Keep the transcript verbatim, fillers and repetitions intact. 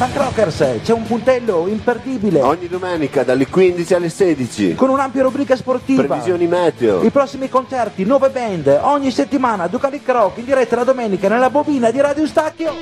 Fan Crockers, c'è un puntello imperdibile. Ogni domenica dalle quindici alle sedici. Con un'ampia rubrica sportiva. Previsioni meteo. I prossimi concerti, nuove band, ogni settimana Ducali Croc in diretta la domenica nella bobina di Radio Stacchio.